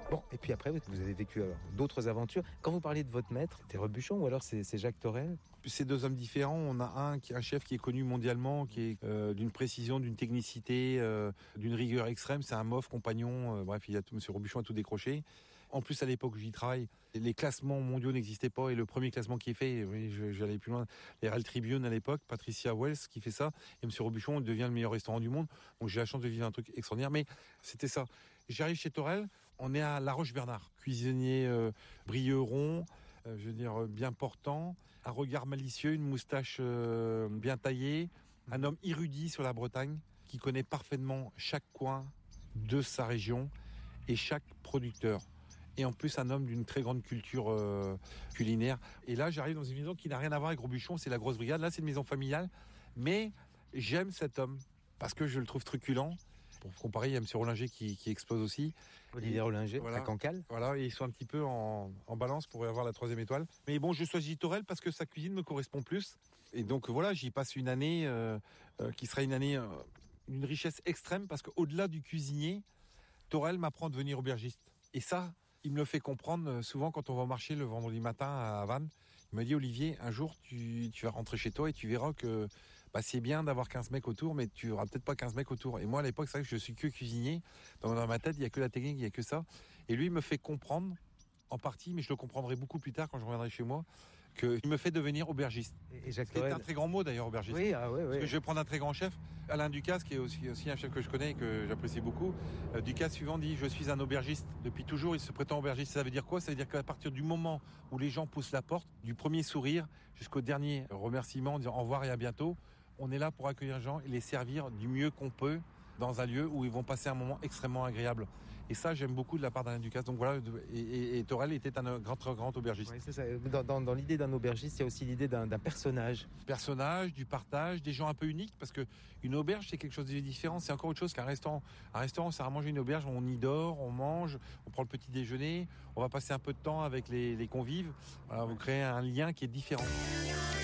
Bon, et puis après, vous avez vécu d'autres aventures. Quand vous parlez de votre maître, c'est Robuchon ou alors c'est Jacques Torel? C'est deux hommes différents. On a un qui est un chef qui est connu mondialement, qui est d'une précision, d'une technicité, d'une rigueur extrême. C'est un MOF compagnon. Bref, Monsieur Robuchon a tout décroché. En plus, à l'époque où j'y travaille, les classements mondiaux n'existaient pas. Et le premier classement qui est fait, oui, j'allais plus loin, les Herald Tribune à l'époque, Patricia Wells qui fait ça. Et Monsieur Robuchon devient le meilleur restaurant du monde. Donc j'ai la chance de vivre un truc extraordinaire. Mais c'était ça. J'arrive chez Torel. On est à La Roche-Bernard. Cuisinier brilleuron. Je veux dire, bien portant, un regard malicieux, une moustache bien taillée, un homme érudit sur la Bretagne, qui connaît parfaitement chaque coin de sa région et chaque producteur. Et en plus, un homme d'une très grande culture culinaire. Et là, j'arrive dans une maison qui n'a rien à voir avec Robuchon, c'est la grosse brigade. Là, c'est une maison familiale, mais j'aime cet homme, parce que je le trouve truculent. Pour comparer, il y a M. Rollinger qui explose aussi. Olivier Rollinger, voilà, à Cancale. Voilà, et ils sont un petit peu en balance pour avoir la 3e étoile. Mais bon, je choisis Torel parce que sa cuisine me correspond plus. Et donc voilà, j'y passe une année qui sera une année d'une richesse extrême, parce qu'au-delà du cuisinier, Torel m'apprend à devenir aubergiste. Et ça, il me le fait comprendre souvent quand on va au marché le vendredi matin à Vannes. Il me dit, Olivier, un jour, tu vas rentrer chez toi et tu verras que c'est bien d'avoir 15 mecs autour, mais tu auras peut-être pas 15 mecs autour. Et moi, à l'époque, c'est vrai que je suis que cuisinier. Dans ma tête, il y a que la technique, il y a que ça. Et lui, il me fait comprendre, en partie, mais je le comprendrai beaucoup plus tard quand je reviendrai chez moi, qu'il me fait devenir aubergiste. Et Jacques C'est un très grand mot d'ailleurs, aubergiste. Oui, Parce que je vais prendre un très grand chef, Alain Ducasse, qui est aussi un chef que je connais et que j'apprécie beaucoup. Ducasse suivant dit, je suis un aubergiste. Depuis toujours, il se prétend aubergiste. Ça veut dire quoi? Ça veut dire qu'à partir du moment où les gens poussent la porte, du premier sourire jusqu'au dernier remerciement, en disant au revoir et à bientôt, on est là pour accueillir les gens et les servir du mieux qu'on peut dans un lieu où ils vont passer un moment extrêmement agréable. Et ça, j'aime beaucoup de la part d'Alain Ducasse. Donc voilà, et Torel était un grand aubergiste. Oui, c'est ça. Dans l'idée d'un aubergiste, il y a aussi l'idée d'un personnage. Personnage, du partage, des gens un peu uniques, parce que une auberge, c'est quelque chose de différent. C'est encore autre chose qu'un restaurant. Un restaurant, c'est à manger une auberge, on y dort, on mange, on prend le petit déjeuner, on va passer un peu de temps avec les convives. Voilà, vous créez un lien qui est différent.